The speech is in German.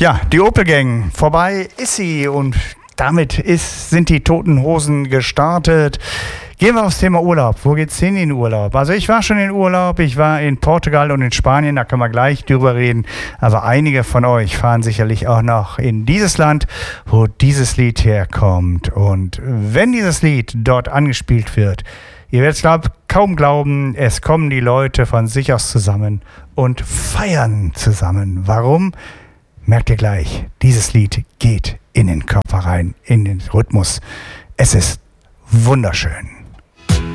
Ja, die Opel Gang, vorbei ist sie und damit sind die Toten Hosen gestartet. Gehen wir aufs Thema Urlaub. Wo geht's hin in Urlaub? Also ich war schon in Urlaub, ich war in Portugal und in Spanien, da können wir gleich drüber reden. Aber einige von euch fahren sicherlich auch noch in dieses Land, wo dieses Lied herkommt. Und wenn dieses Lied dort angespielt wird, ihr werdet es kaum glauben, es kommen die Leute von sich aus zusammen und feiern zusammen. Warum? Merkt ihr gleich, dieses Lied geht in den Körper rein, in den Rhythmus. Es ist wunderschön.